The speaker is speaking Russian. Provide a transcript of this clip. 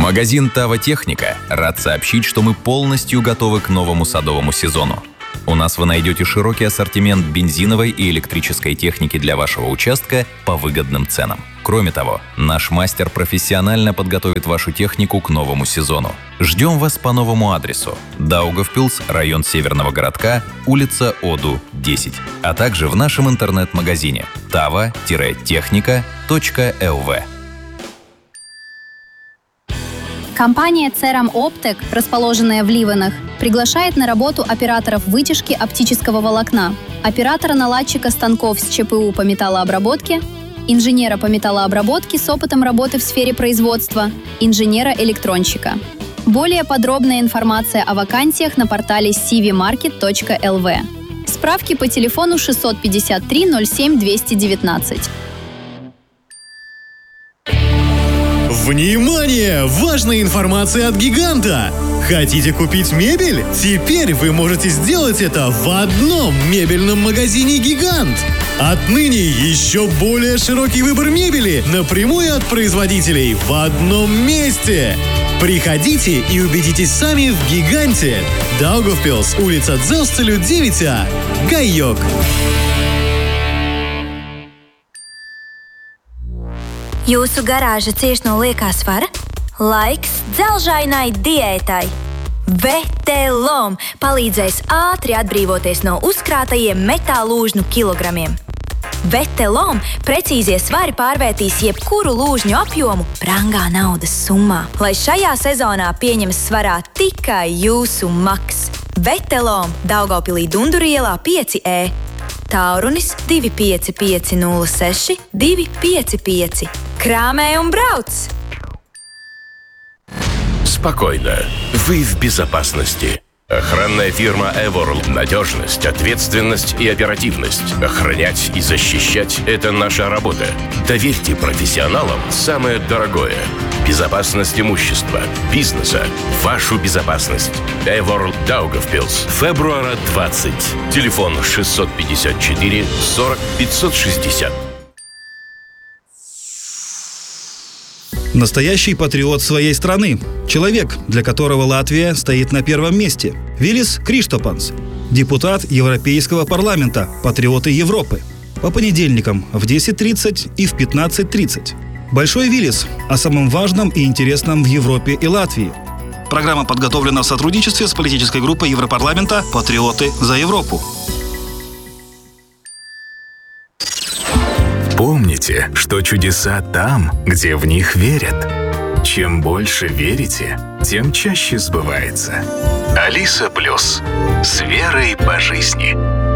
Магазин «Тава Техника» рад сообщить, что мы полностью готовы к новому садовому сезону. У нас вы найдете широкий ассортимент бензиновой и электрической техники для вашего участка по выгодным ценам. Кроме того, наш мастер профессионально подготовит вашу технику к новому сезону. Ждем вас по новому адресу: Даугавпилс, район Северного городка, улица Оду, 10, а также в нашем интернет-магазине tava-техника.lv. Компания Ceram Optek, расположенная в Ливенах, приглашает на работу операторов вытяжки оптического волокна, оператора-наладчика станков с ЧПУ по металлообработке, инженера по металлообработке с опытом работы в сфере производства, инженера-электронщика. Более подробная информация о вакансиях на портале cvmarket.lv. Справки по телефону 653 07 219. Внимание! Важная информация от Гиганта! Хотите купить мебель? Теперь вы можете сделать это в одном мебельном магазине «Гигант». Отныне еще более широкий выбор мебели напрямую от производителей в одном месте. Приходите и убедитесь сами в «Гиганте». Даугавпилс, улица Дзелстелю, 9А. Гайок. Jūsu garāža cieš no liekā svara? Laiks dzelžainai diētai. Vetelom palīdzēs ātri atbrīvoties no uzkrātajiem metālūžņu kilogramiem. Vetelom precīzie svari pārvērtīs jebkuru lūžņu apjomu brangā naudas summā, lai šajā sezonā pieņemas svarā tikai jūsu maks. Vetelom Daugavpilī Dundurielā 5E. Taurunis 25506 255. Краме и брауц! Спокойно. Вы в безопасности. Охранная фирма Эворл. Надежность, ответственность и оперативность. Охранять и защищать – это наша работа. Доверьте профессионалам самое дорогое. Безопасность имущества, бизнеса, вашу безопасность. Эворл Даугавпилс. Февруара 20. Телефон 654 40 560. Настоящий патриот своей страны. Человек, для которого Латвия стоит на первом месте. Вилис Криштопанс. Депутат Европейского парламента. Патриоты Европы. По понедельникам в 10:30 и в 15:30. Большой Вилис о самом важном и интересном в Европе и Латвии. Программа подготовлена в сотрудничестве с политической группой Европарламента «Патриоты за Европу». Помните, что чудеса там, где в них верят. Чем больше верите, тем чаще сбывается. Алиса Плюс. С верой по жизни.